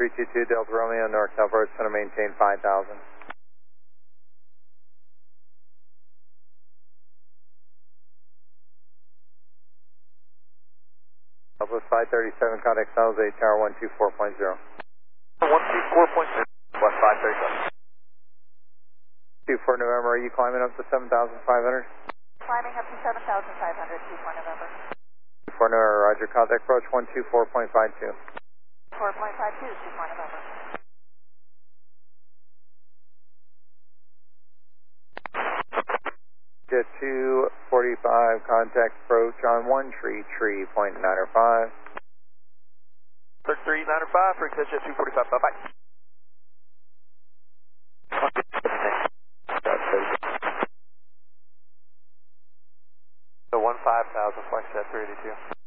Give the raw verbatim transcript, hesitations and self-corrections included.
three two two Delta Romeo, NorCal Verge, going to maintain five thousand. Southwest five thirty-seven, contact San Jose Tower one two four point zero. one two four point zero, West five thirty-seven. two four November, are you climbing up to seven thousand five hundred? Climbing up to seven thousand five hundred, two four November. two four November, roger, contact approach one two four point five two. four point five two, two four November. Jet two forty-five, contact approach on one tree, tree, point nine oh five. thirty-three nine oh five, frequency Jet two forty-five, bye-bye. So one five thousand, flight set three eighty-two.